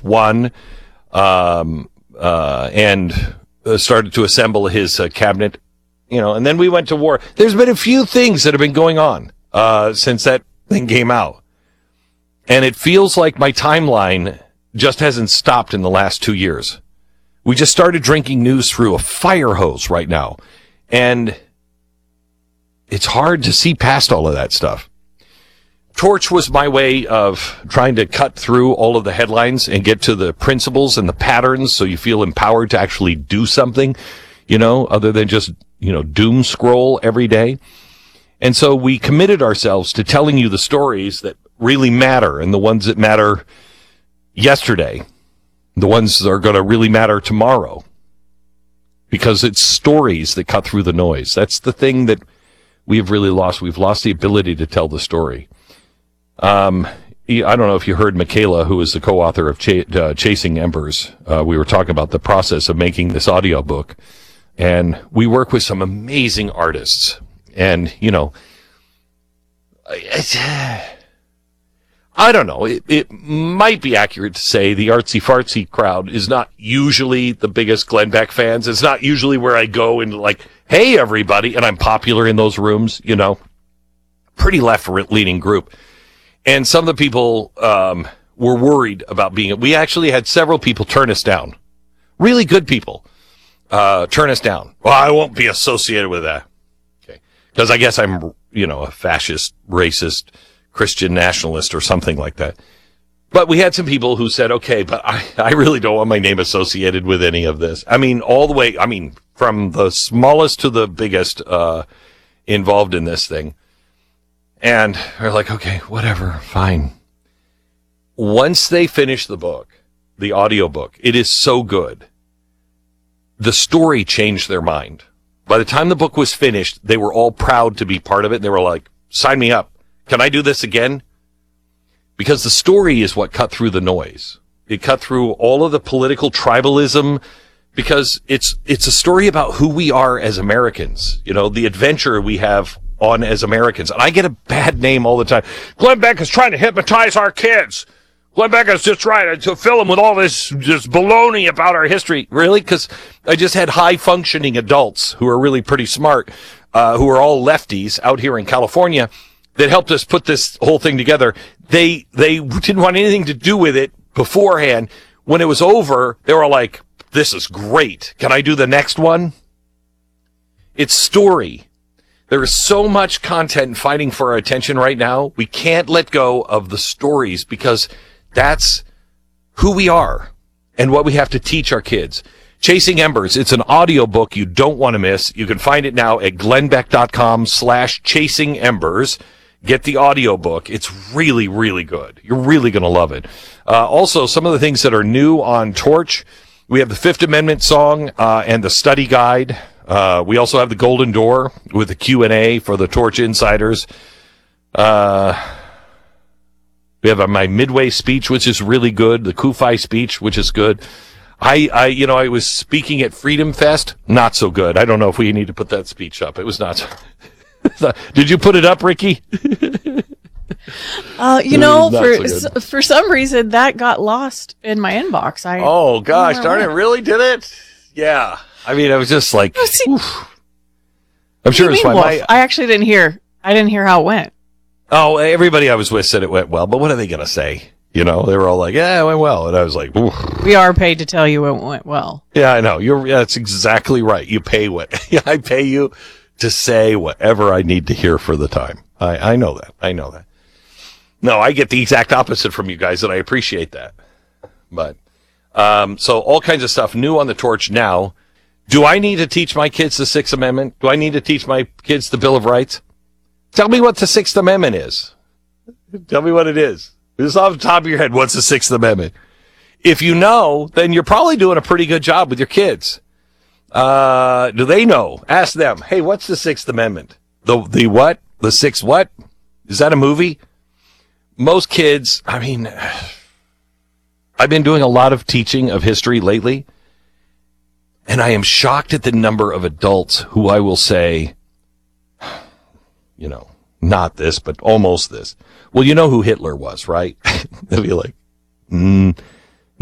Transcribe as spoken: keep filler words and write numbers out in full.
won, um, uh, and uh, started to assemble his uh, cabinet, you know, and then we went to war. There's been a few things that have been going on uh, since that thing came out. And it feels like my timeline just hasn't stopped in the last two years. We just started drinking news through a fire hose right now. And it's hard to see past all of that stuff. Torch was my way of trying to cut through all of the headlines and get to the principles and the patterns so you feel empowered to actually do something, you know, other than just, you know, doom scroll every day. And so we committed ourselves to telling you the stories that really matter and the ones that matter yesterday, the ones that are going to really matter tomorrow, because it's stories that cut through the noise. That's the thing that we've really lost. We've lost the ability to tell the story. Um, I don't know if you heard Michaela, who is the co-author of Ch- uh, Chasing Embers. Uh, we were talking about the process of making this audiobook, and we work with some amazing artists. And, you know, it's, I don't know. It, it might be accurate to say the artsy-fartsy crowd is not usually the biggest Glenn Beck fans. It's not usually where I go and like, hey, everybody, and I'm popular in those rooms, you know. Pretty left-leaning group. And some of the people um, were worried about being... We actually had several people turn us down. Really good people uh, turn us down. Well, I won't be associated with that. Okay, because I guess I'm, you know, a fascist, racist, Christian nationalist or something like that. But we had some people who said, okay, but I, I really don't want my name associated with any of this. I mean, all the way, I mean, from the smallest to the biggest uh, involved in this thing. And they're like, okay, whatever, fine. Once they finish the book, the audiobook, it is so good. The story changed their mind. By the time the book was finished, they were all proud to be part of it. They were like, sign me up. Can I do this again? Because the story is what cut through the noise. It cut through all of the political tribalism, because it's it's a story about who we are as Americans. You know, the adventure we have on as Americans. And I get a bad name all the time. Glenn Beck is trying to hypnotize our kids. Glenn Beck is just trying to fill them with all this just baloney about our history. Really? Because I just had high-functioning adults who are really pretty smart, uh, who are all lefties out here in California, that helped us put this whole thing together. They they didn't want anything to do with it beforehand. When it was over, they were like, this is great. Can I do the next one? It's story. There is so much content fighting for our attention right now. We can't let go of the stories, because that's who we are and what we have to teach our kids. Chasing Embers, it's an audiobook you don't want to miss. You can find it now at glennbeck.com slash chasing embers. Get the audiobook. It's really, really good. You're really going to love it. Uh, also, some of the things that are new on Torch, we have the Fifth Amendment song uh, and the study guide. Uh, we also have the Golden Door with the Q and A for the Torch Insiders. Uh, we have uh, my Midway speech, which is really good. The Kufi speech, which is good. I, I, you know, I was speaking at Freedom Fest. Not so good. I don't know if we need to put that speech up. It was not. Did you put it up, Ricky? Uh, you know, for so for some reason that got lost in my inbox. I oh gosh, darn it! Really did it? Yeah. I mean, I was just like, oof. I'm sure it's fine. My, I actually didn't hear. I didn't hear how it went. Oh, everybody I was with said it went well, but what are they going to say? You know, they were all like, yeah, it went well. And I was like, oof. We are paid to tell you it went well. Yeah, I know. You're, yeah, that's exactly right. You pay what, yeah, I pay you to say whatever I need to hear for the time. I, I know that. I know that. No, I get the exact opposite from you guys, and I appreciate that. But, um, so all kinds of stuff new on the Torch now. Do I need to teach my kids the Sixth Amendment? Do I need to teach my kids the Bill of Rights? Tell me what the Sixth Amendment is. Tell me what it is. Just off the top of your head, what's the Sixth Amendment? If you know, then you're probably doing a pretty good job with your kids. Uh, do they know? Ask them. Hey, what's the Sixth Amendment? The the what? The sixth what? Is that a movie? Most kids, I mean, I've been doing a lot of teaching of history lately, and I am shocked at the number of adults who I will say, you know, not this, but almost this. Well, you know who Hitler was, right? They'll be like, mm,